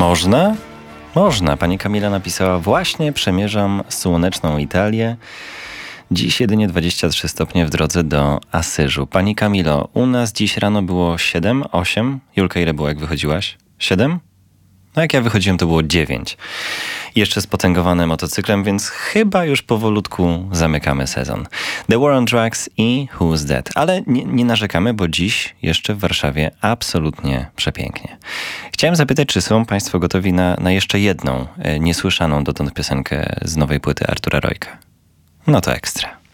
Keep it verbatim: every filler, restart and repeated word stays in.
Można? Można. Pani Kamila napisała: właśnie przemierzam słoneczną Italię. Dziś jedynie dwadzieścia trzy stopnie w drodze do Asyżu. Pani Kamilo, u nas dziś rano było siedem, osiem. Julka, ile było jak wychodziłaś? siedem? No jak ja wychodziłem, to było dziewięć. Jeszcze spotęgowane motocyklem, więc chyba już powolutku zamykamy sezon. The War on Drugs i Who's Dead. Ale nie, nie narzekamy, bo dziś jeszcze w Warszawie absolutnie przepięknie. Chciałem zapytać, czy są Państwo gotowi na, na jeszcze jedną, e, niesłyszaną dotąd piosenkę z nowej płyty Artura Rojka? No to ekstra.